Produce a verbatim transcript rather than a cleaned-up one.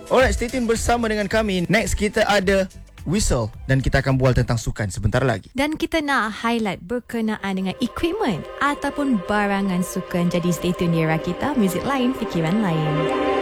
Alright, stay tune bersama dengan kami. Next kita ada Whistle dan kita akan bual tentang sukan sebentar lagi. Dan kita nak highlight berkenaan dengan equipment ataupun barangan sukan. Jadi stay tune di Rakita, muzik lain, fikiran lain.